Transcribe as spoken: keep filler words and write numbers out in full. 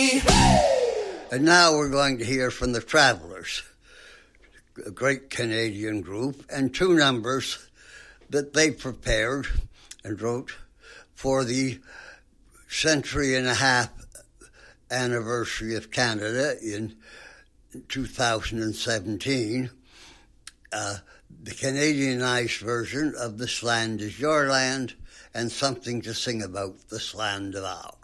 And now we're going to hear from the Travelers, a great Canadian group, and two numbers that they prepared and wrote for the century and a half anniversary of Canada in two thousand seventeen. Uh, the Canadianized version of This Land Is Your Land and Something to Sing About This Land of Ours.